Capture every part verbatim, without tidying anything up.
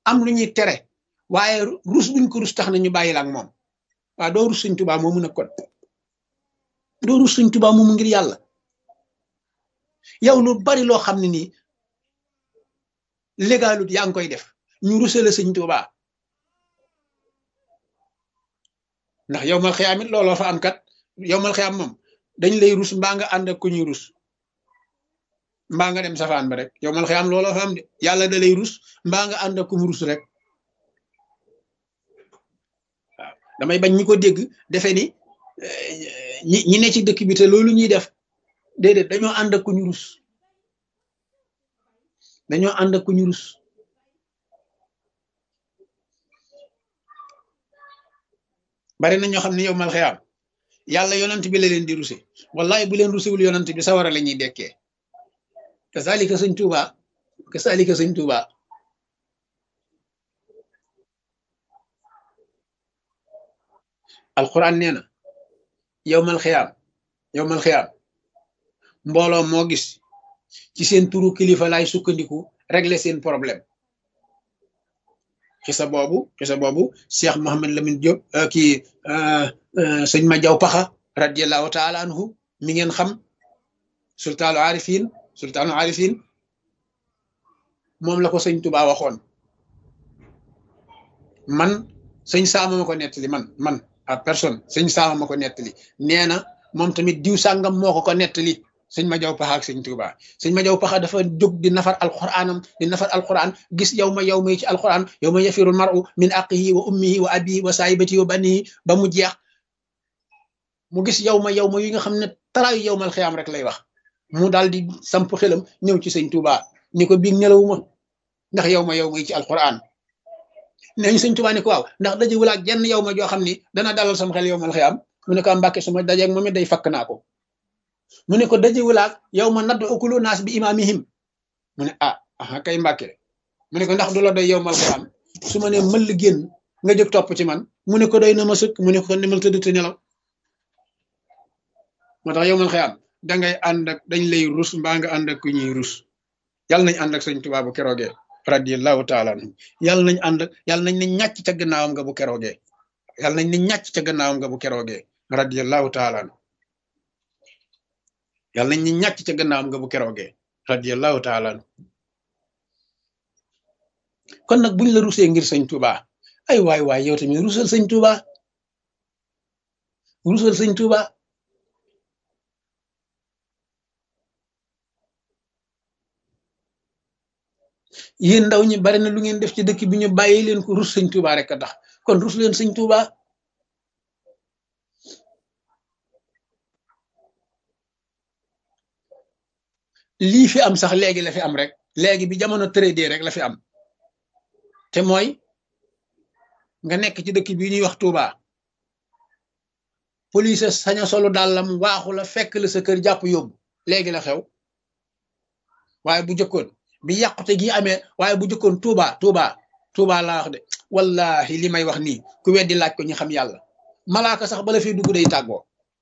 am lu ñuy tere waaye rus buñ ko rus tax na ñu bàyyi la ak moom waaw doo rus sëñ Tuubaa moomu nag kon doo rus sëñ Tuubaa moomu ngir yàlla yow lu bari loo xam ne nii légalut yaa ngi koy def ñu rusale sëñ Tuubaa ndax yow mal xiyaam it looloo fa am kat yow mal xiyaam moom dañ lay rus mbaa nga ànd ak ku ñuy rus mbaa nga dem safaan ba rek yow mal xiyaam looloo fa am de yàlla da lay rus mbaa nga ànd ak ku mu rus rek waaw damay bañ ñi ko dégg defe ni ñi ñi ne ci dëkk bi te loolu ñuy def déedéet dañoo ànd ak ku ñu rus dañoo ànd ak ku ñu rus bari na ñoo xam ne yow mal xiyaam yàlla yonant bi la leen di ruse wallahi bu leen rusewul yonant bi sawara la ñuy dekkee kasaalika sëñ Tuuba kasaalika sëñ Tuuba alquran nee na yow mal xiyaam yow mal xiyaam mbooloo moo gis ci seen turu kilifa laay sukkandiku régler seen problème xisa boobu xisa boobu Cheikh Mohammed Lamine Diop kii sëñ ma jaw paxa radiallahu taala anhu mi ngeen xam sultaanu arifin sultaanu arifin moom la ko sëñ Tuubaa waxoon man sëñ saama ma ko nettali man man à personne sëñ saama ma ko nettali nee na moom tamit diw sàngam moo ko ko nettali sëñ ma jaw paxa ak sëñ Tuubaa sëñ ma jaw paxa dafa jóg di nafar alquranam di nafar alquran gis yow ma yow may ci alquran yow ma yafiru maru min aqihi wa ummihi wa abihi wa saahibatihi wa banihi ba mu jeex mu gis yow ma yow ma yi nga xam ne taraayu yow mal xiyaam rek lay wax mu daal di samp xelam ñëw ci sëñ Tuubaa ni ko biig nelawuma ndax yow ma yow may ci alquran neñ sëñ Tuubaa ni ko waaw ndax dajewul ak jenn yow ma joo xam ni dana dalal sam xel yow mal xiyaam mu ne ko Mbàkke su ma dajeeg moom it day fakk naa ko mu ne ko dajewulaak yow ma nadd ukulu naas bi imaamihim mu ne ah ah kay Mbàkke mu ne ko ndax du la doy yow mal xiyaam su ma ne mëll génn nga jóg topp ci man mu ne ko doy na ma sëkk mu ne ko demal tëdd te nelaw moo tax yow mal xiyaam dangay ànd ak dañ lay rus mbaa nga ànd ak ku ñuy rus yàlla nañ ànd ak sëñ Tuubaa bu keroogee radiyallahu taala anhu yàlla nañ ànd yàlla nañ ne ñàcc ca gannaawam nga bu keroogee yàlla nañ ne ñàcc ca gannaawam nga bu keroogee radiyallahu taala anhu yàlla nañ ne ñàcc ca gannaawam nga bu keroogee radiyallahu taala anhu kon nag buñ la rusee ngir sëñ Tuubaa ay waay waay yow tamit rusal sëñ Tuubaa rusal sëñ Tuubaa yéen ndaw ñi bari na lu ngeen def ci dëkk bi ñu bàyyi leen ko rus sëñ Tuubaa rek a tax kon rus leen sëñ Tuubaa lii fi am sax léegi la fi am rek léegi bi jamono tëradee rek la fi am te mooy nga nekk ci dëkk bi ñuy wax Tuubaa police saña solu dàllam waaxu la fekk la sa kër jàpp yóbbu léegi la xew waaye bu jëkkoon bi yàqute gi amee waaye bu jëkkoon Tuubaa Tuubaa Tuubaa laa wax de wallahi li may wax nii ku weddi laaj ko ñu xam yàlla malaaka sax bala fi dugg day tàggoo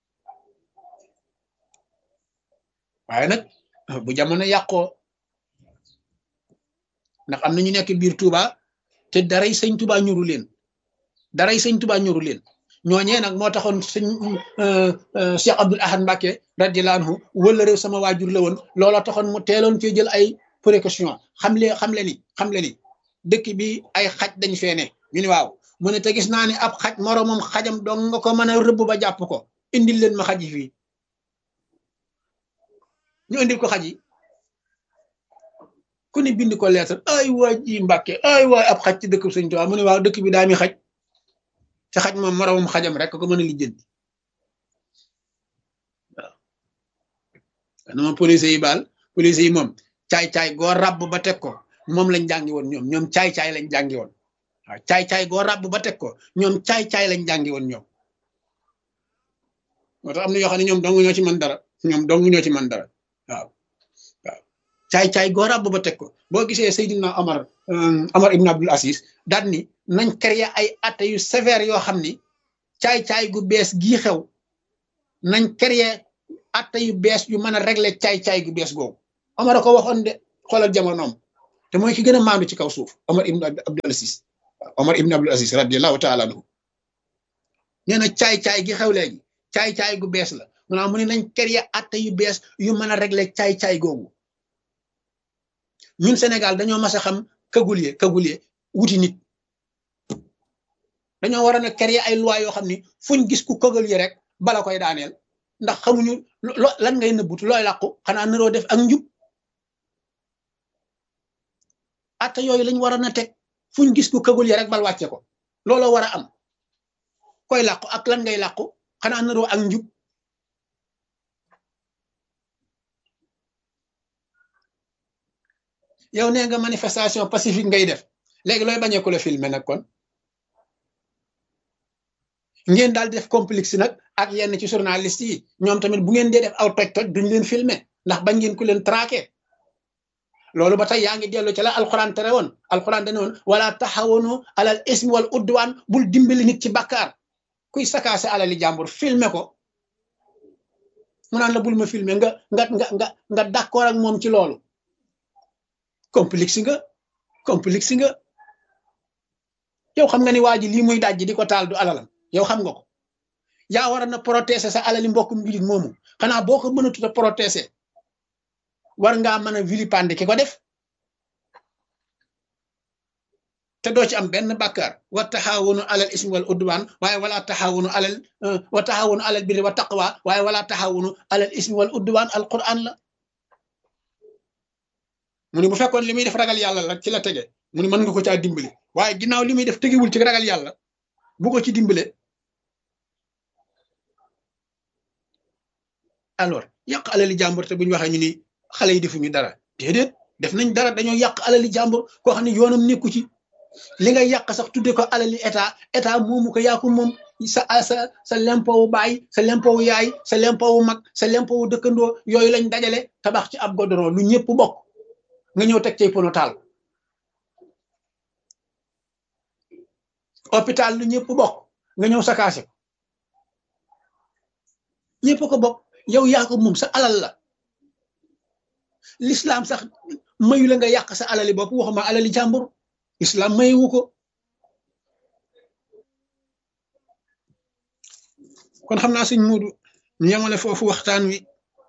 waaye nag bu jamono yàqoo ndax am na ñu nekk biir Tuubaa te daray sëñ Tuubaa ñuru leen daray sëñ Tuubaa ñuru leen ñooñee nag moo taxoon sëñ Cheikh Abdoul Ahad Mbacké radiyallahu anhu wala réew sama waajur la woon loola taxoon mu teeloon cee jël ay précaution xam le xam le ni xam le ni dëkk bi ay xaj dañ fee ne ñu ni waaw mu ne te gis naa ni ab xaj moroomam xajam dong nga ko mën a rëbb ba jàpp ko indil leen ma xaj yi fii ñu indil ko xaj yi ku ne bind ko lettre ay waay ji Mbàkke ay waay ab xaj ci dëkk sëñ Tuubaa mu ne waaw dëkk bi daa mi xaj te xaj moom moroomam xajam rek ko mën a lijjanti waaw dama police yi baal police yi moom caay-caay goo ràbb ba teg ko moom lañ jàngi woon ñoom ñoom caay-caay lañ jàngi woon waaw caay-caay goo ràbb ba teg ko ñoom caay-caay lañ jàngi woon ñoom moo tax am na yoo xam ne ñoom dong ñoo ci mën dara ñoom dong ñoo ci mën dara waaw waaw caay-caay goo ràbb ba teg ko boo gisee Seydina Omar Omar ibn Abdul Aziz daal ni nañ créer ay atte yu sévère yoo xam ni caay-caay gu bees gii xew nañ créer atte yu bees yu mën a régler caay-caay gu bees googu Omar a ko waxoon de xoolal jamonoom te mooy ki gën a maandu ci kaw suuf Omar ibn Abdul Aziz Omar ibn Abdul Aziz radiyallahu taala anhu nee na caay-caay gi xew léegi caay-caay gu bees la mu naa mu ne nañ créer atte yu bees yu mën a régler caay-caay googu ñun Sénégal dañoo mas a xam kagulie kagulie wuti nit dañoo war a créer ay loi yoo xam ni fuñ gis ku kagulie rek bala koy daaneel ndax xamuñu lo lan ngay nëbbutu looy làqu xanaa naroo def ak njub atte yooyu lañ war a na teg fuñ gis ku kagulie rek bal wàcce ko looloo war a am koy làqu ak lan ngay làqu xanaa naroo ak njub yow nee nga manifestation pacifique ngay def léegi looy bañee ko la filmer nag kon ngeen daal di def complexe nag ak yenn ci journaliste yi ñoom tamit bu ngeen dee def aw toj-toj duñ leen filmer ndax bañ ngeen ku leen traqué loolu ba tey yaa ngi dellu ci la alxuraan tere woon alxuraan dane woon wala taxawanu alal ismi wal udwaan bul dimbali nit ci bàkkaar kuy sakaase alali jàmbur filmer ko mu naan la bul ma filmer nga nga nga nga nga d'accord ak moom ci loolu complexe nga complexe nga yow xam nga ni waa ji lii muy dajji di ko taal du alalam yow xam nga ko yaa war a na protéger sa alali mbokkum mbilit moomu xanaa boo ko mënatut a protéger war ngaa mën a vilipender ki ko def te doo ci am benn bàkkaar wa taxawunu alal ismi wal udwaan waaye wala taxawunu alal wa taxawunu alal birri wa taqwa waaye wala taxawunu alal ismi wal udwaan alquran la mu ne bu fekkoon li muy def ragal yàlla la ci la tege mu ne mën nga ko caa dimbali waaye ginnaaw li muy def tegewul ci ragal yàlla bu ko ci dimbale alors yàq alali jàmbur te bu ñu waxee ñu ni xale yi defuñu dara déedéet def nañ dara dañoo yàq alali jàmbur koo xam ne yoonam nekku ci li nga yàq sax tudde ko alali état état moomu ko yaa ko moom sa sa sa lempowu baay sa lempowu yaay sa lempowu mag sa lempowu dëkkandoo yooyu lañ dajale tabax ci ab goudron lu ñëpp bokk nga ñëw teg cay pono taal hôpital lu ñëpp bokk nga ñëw sakaase ko ñëpp ko bokk yow yaa ko moom sa alal la l'islam sax mayu la nga yàq sa alali bopp waxuma alali jàmbur islam mayewu ko kon xam naa suñ muudu ñu yemale foofu waxtaan wi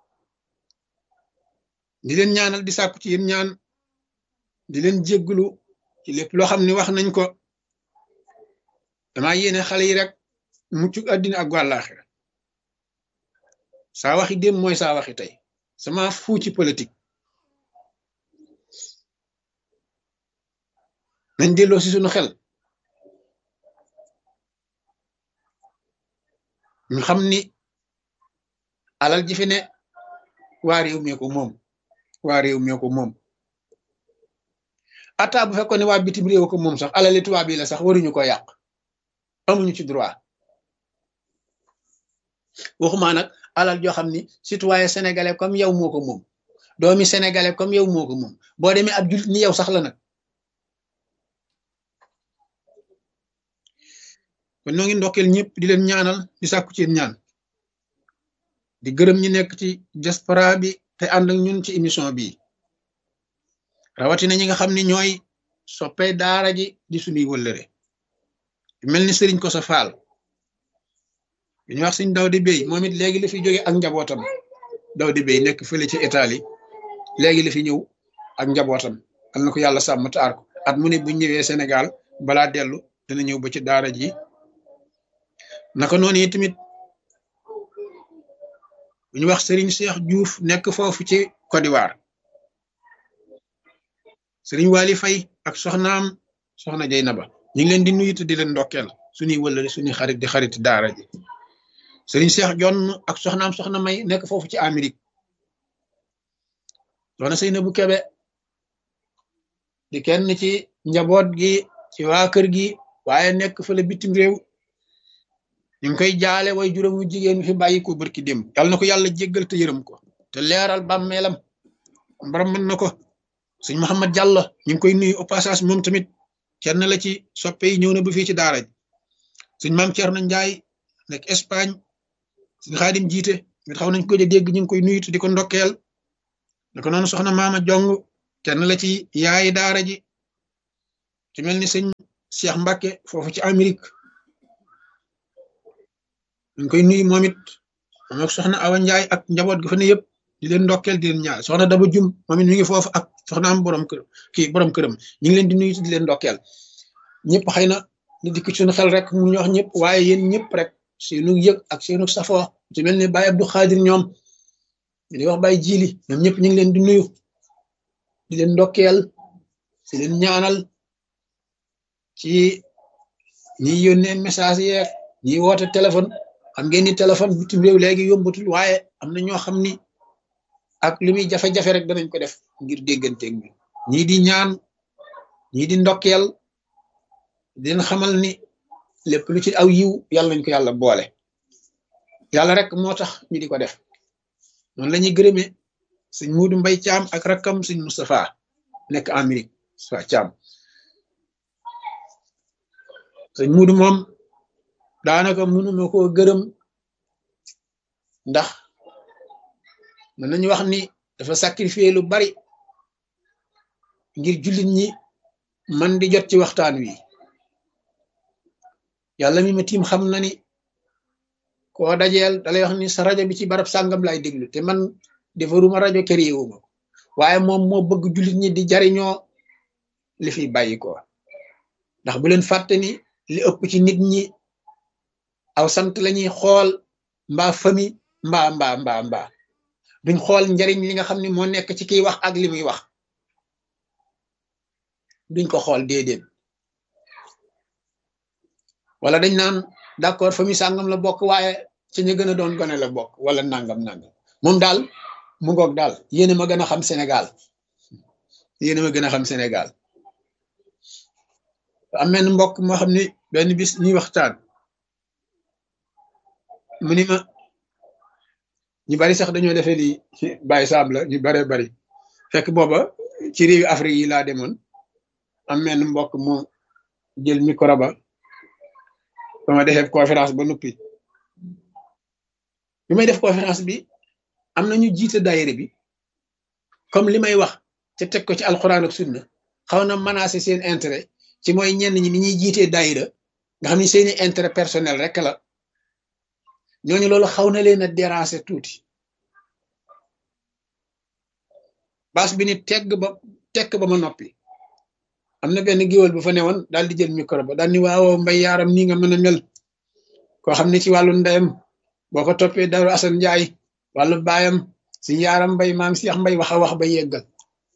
di leen ñaanal di sàkku ci yéen ñaan di leen jégglu ci lépp loo xam ne wax nañ ko damaa yéene xale yi rek mucc àddina ak wàllaaxira saa waxi dem mooy saa waxi tey sama fuu ci politique nañ delloo si suñu xel ñu xam ni alal ji fi ne waa réew mi ko moom waa réew mi ko moom ata bu fekkoon ne waa bitim réew ko moom sax alali tubaab yi la sax waruñu ko yàq amuñu ci droit waxumaa nag alal joo xam ni citoyen sénégalais comme yow moo ko moom doomi sénégalais comme yow moo ko moom boo demee ab jullit ni yow sax la nag kon noo ngi ndokkeel ñëpp di leen ñaanal di sàkku ci ñaan di gërëm ñi nekk ci diaspora bi te ànd ak ñun ci émission bi rawatina ñi nga xam ne ñooy soppee daara ji di suñuy wëllëre mel ni Sëriñ Koso Faal bi ñu wax Sëriñ Dawdi Bey moom it léegi la fi jóge ak njabootam Dawdi Bey nekk fële ci Italie léegi la fi ñëw ak njabootam al na ko yàlla sàmm taar ko at mu ne bu ñëwee Sénégal balaa dellu dana ñëw ba ci daara ji naka noonu yi tamit bu ñu wax Sëriñ Cheikh Diouf nekk foofu ci Côte d'Ivoire Sëriñ Wali Fay ak soxnaam soxna Jeynaba ñu ngi leen di nuyu te di leen ndokkeel suñuy wëllëri suñuy xarit di xarit daara ji Sëriñ Cheikh Jonn ak soxnaam soxna May nekk foofu ci Amérique soxna Seynabu Kebe di kenn ci njaboot gi ci waa kër gi waaye nekk fële bitim réew ñu ngi koy jaale way juróomu jigéen mi fi bàyyi ko barki dem yàlla na ko yàlla jéggal te yërëm ko te leeral bàmmeelam mbaram mën na ko sëñ Mouhamed Diallo ñu ngi koy nuyu au passage moom tamit kenn la ci soppe yi ñëw na ba fii ci daara ji sëñ Maam Thierno Ndiaye nekk Espagne sëñ Xaadim jiite mit xaw nañ ko dégg ñu ngi koy nuyu te di ko ndokkeel naka noonu soxna Maama Jong kenn la ci yaayi daara ji ci mel ni sëñ Cheikh Mbacke foofu ci Amérique ñu koy nuyu moom it moom ak soxna Awa Njaay ak njaboot gi fa ne yëpp di leen ndokkeel di leen ñaar soxna Daba Jum moom it mi ngi foofu ak soxna am borom kër kii borom këram ñu ngi leen di nuyu di leen ndokkeel ñëpp xëy na li dikk ci suñu xel rek mu ñu wax ñëpp waaye yéen ñëpp rek seenu yëg ak seenu safoo ci mel ni Baye Abdou Khadir ñoom di wax Baye Jili ñoom ñëpp ñu ngi leen di nuyu di leen ndokkeel di leen ñaanal ci ñiy yónnee message yeeg ñiy woote téléphone xam ngeen ni téléphone bitim réew léegi yombatul waaye am na ñoo xam ni ak li muy jafe-jafe rek danañ ko def ngir dégganteeg bi ñii di ñaan ñii di ndokkeel di leen xamal ni lépp lu ci aw yiw yàlla nañ ko yàlla boole yàlla rek moo tax ñu di ko def noonu la ñuy gërëmee sëñ Muudu Mbay Caam ak rakkam sëñ Moustapha nekk Amérique sa Caam sëñ Muudu moom daanaka mënuma koo gërëm ndax mën nañu wax ni dafa sacrifier lu bari ngir jullit ñi man di jot ci waxtaan wi yàlla mi ma tiim xam na ni koo dajeel dalay wax ni sa rajo bi ci barab sàngam lay déglu te man defaruma rajo këriwuma waaye moom moo bëgg jullit ñi di jariñoo li fi bàyyi ko ndax bu leen fàtte ni li ëpp ci nit ñi aw sant lañuy xool mbaa fami mbaa mbaa mbaa mbaa duñ xool njariñ li nga xam ne moo nekk ci kiy wax ak li muy wax duñ ko xool déedéet wala dañ naan d'accord famille sàngam la bokk waaye ci ñu gën a doon gone la bokk wala nangam nangam moom daal mu ngoog daal yéena ma gën a xam Sénégal yéena ma gën a xam Sénégal am benn mbokk moo xam ni benn bis ñuy waxtaan mu ni ma ñu bari sax dañoo defee li Baye Samb la ñu baree bari fekk booba ci réewi Afrique yi laa demoon am benn mbokk mu jël micro ba ba ma defee conférence ba noppi bi may def conférence bi am na ñu jiite daayira bi comme li may wax te teg ko ci alxuraan ak sunna xaw na menacé seen intérêt ci mooy ñenn ñi ni ñuy jiitee daayira nga xam ni seeni intérêt personnel rek la ñooñu loolu xaw na leen a déranger tuuti baas bi ni tegg ba tekk ba ma noppi am na benn géwél bu fa newoon daal di jël micro ba daal ni waaw mbay yaaram nii nga mën a mel koo xam ne ci wàllu ndeyam boo ko toppee Daru Asan Njaay wàllu baayam si yaaram mbay maam Seex Mbay wax a wax ba yeggal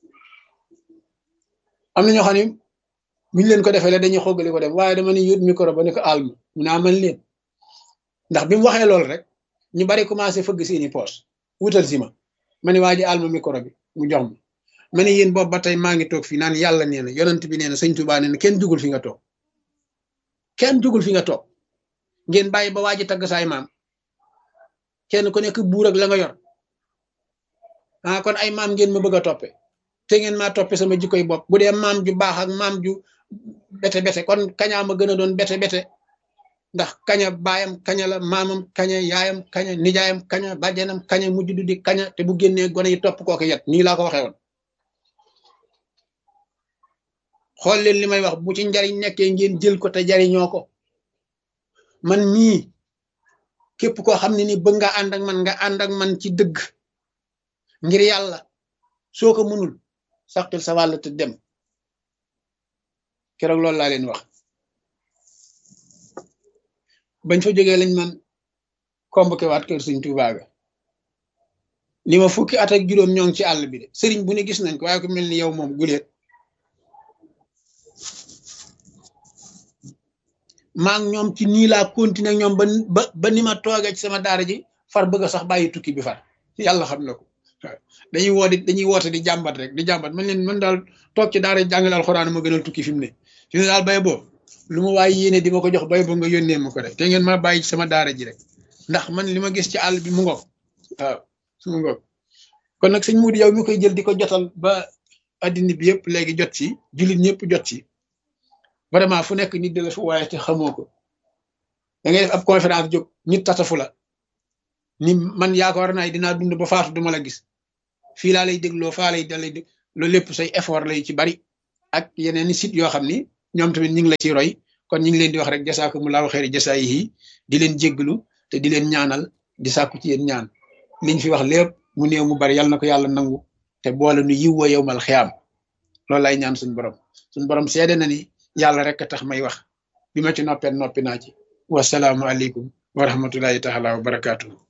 am na ñoo xam ne buñ leen ko defee la dañuy xoggali ko dem waaye dama ni yóot micro ba ne ko alma mu naa man leen ndax bi mu waxee loolu rek ñu bari commencé fëgg seeni poos wutal si ma ma ne waa ji alma micro bi mu jox ma ma ne yéen boobu ba tey maa ngi toog fii naan yàlla nee na yonent bi nee na sëñ Tuubaa nee na kenn jugul fi nga toog kenn jugul fi nga toog ngeen bàyyi ba waa ji tagg saay maam kenn ku nekk buur ak la nga yor ah kon ay maam ngeen ma bëgg a toppe te ngeen maa toppe sama jikkoy bopp bu dee maam ju baax ak maam ju bete bete kon kañaa ma gën a doon bete bete ndax kaña baayam kaña la maamam kaña yaayam kaña nijaayam kaña bàjjanam kaña mujj du di kaña te bu génnee gone yi topp kooku yet nii laa ko waxee woon xool leen li may wax bu ci njariñ nekkee ngeen jël ko te jariñoo ko man mii képp koo xam ne ni bëgg nga ànd ak man nga ànd ak man ci dëgg ngir yàlla soo ko mënul saqil sa wàll te dem keroog loolu laa leen wax bañ fa jógee lañ man convoqué waat kër Sëñ Tuubaa ga li ma fukki at ak juróom ñoo ngi ci àll bi de sëriñ bu ne gis nañ ko waaye ko mel ni yow moom guleet maa ngi ñoom ci nii laa continuer ñoom ba ba ba ni ma toogee ci sama daara ji far bëgg a sax bàyyi tukki bi far yàlla xam na ko dañuy woo di dañuy woote di jàmbat rek di jàmbat man leen man daal toog ci daara jàngale alxuraan ma gënal tukki fi mu ne fi mu ne daal bay boo lu ma waaye yéene di ma ko jox bay boo nga yónnee ma ko rek te ngeen ma bàyyi ci sama daara ji rek ndax man li ma gis ci àll bi mu ngoog waaw mu ngoog kon nag sëñ Muudu yow mi koy jël di ko jotal ba addina bi yëpp léegi jot ci jullit ñëpp jot ci vraiment fu nekk nit de la fu waaye te xamoo ko da ngay def ab conférence jóg nit tatafu la ni man yaakaar naa dinaa dund ba faatu duma la gis fii laa lay dégloo faa lay dalay dég loolu lépp say effort lay ci bari ak yeneen i site yoo xam ni ñoom tamit ñu ngi la ciy roy kon ñu ngi leen di wax rek jasaakumullahu xeeri jasaayihi di leen jégglu te di leen ñaanal di sàkku ci yéen ñaan liñ fi wax lépp mu néew mu bari yàlla na ko yàlla nangu te boole nu yiw wa yowmal xiyaam loolu lay ñaan suñ borom suñ borom seede na ni yàlla rek a tax may wax bi ma ci noppee noppi naa ci wasalaamu aleykum wa rahmatullahi taala wa barakaatu.